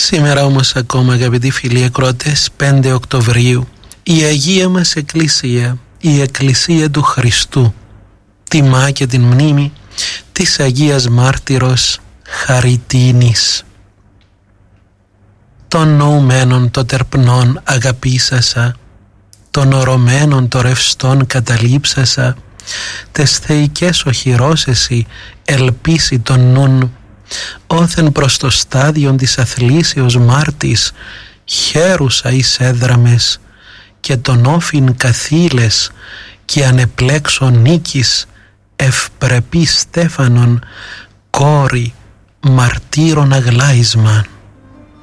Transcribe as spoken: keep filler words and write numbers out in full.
Σήμερα όμως ακόμα, αγαπητοί φίλοι ακρότες, πέντε Οκτωβρίου, η Αγία μας Εκκλησία, η Εκκλησία του Χριστού, τιμά και την μνήμη της Αγίας Μάρτυρος Χαριτίνης. Των νοουμένων το τερπνών αγαπήσασα, των ορωμένων το ρευστόν καταλήψασα, τες θεϊκές οχυρός εσύ ελπίσει τον νουν, όθεν προς το στάδιον της αθλήσεως Μάρτης χαίρουσα εις έδραμες και τον όφιν καθήλες και ανεπλέξω νίκης ευπρεπή Στέφανον κόρη μαρτύρων αγλάισμαν.